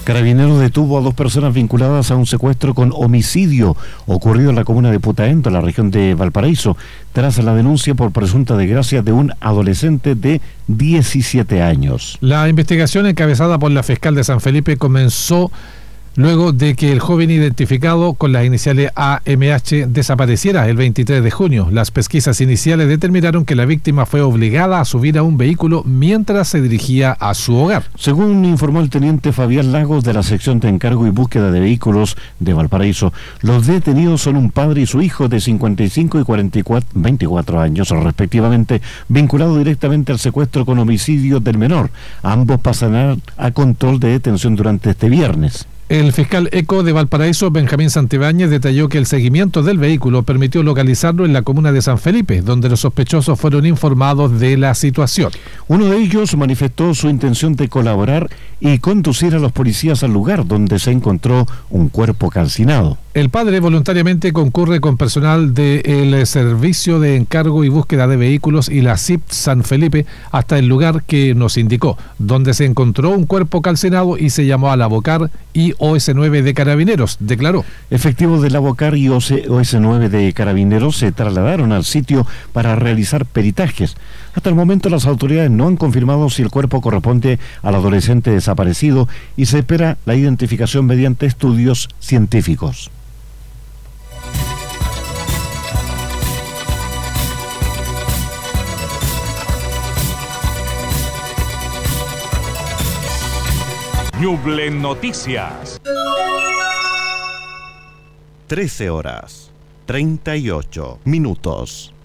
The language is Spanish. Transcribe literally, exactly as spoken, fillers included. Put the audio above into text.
Carabineros detuvo a dos personas vinculadas a un secuestro con homicidio ocurrido en la comuna de Putaendo, en la región de Valparaíso, tras la denuncia por presunta desgracia de un adolescente de diecisiete años. La investigación encabezada por la fiscal de San Felipe comenzó luego de que el joven identificado con las iniciales A M H desapareciera el veintitrés de junio. Las pesquisas iniciales determinaron que la víctima fue obligada a subir a un vehículo mientras se dirigía a su hogar. Según informó el teniente Fabián Lagos de la sección de encargo y búsqueda de vehículos de Valparaíso, los detenidos son un padre y su hijo de cincuenta y cinco y cuarenta y cuatro, veinticuatro años respectivamente, vinculados directamente al secuestro con homicidio del menor. Ambos pasarán a control de detención durante este viernes. El fiscal ECO de Valparaíso, Benjamín Santibáñez, detalló que el seguimiento del vehículo permitió localizarlo en la comuna de San Felipe, donde los sospechosos fueron informados de la situación. Uno de ellos manifestó su intención de colaborar y conducir a los policías al lugar donde se encontró un cuerpo calcinado. El padre voluntariamente concurre con personal del Servicio de Encargo y Búsqueda de Vehículos y la C I P San Felipe hasta el lugar que nos indicó, donde se encontró un cuerpo calcinado y se llamó al Abocar y O S nueve de Carabineros, declaró. Efectivos del Abocar y O S nueve de Carabineros se trasladaron al sitio para realizar peritajes. Hasta el momento las autoridades no han confirmado si el cuerpo corresponde al adolescente desaparecido y se espera la identificación mediante estudios científicos. Ñuble Noticias. trece horas, treinta y ocho minutos.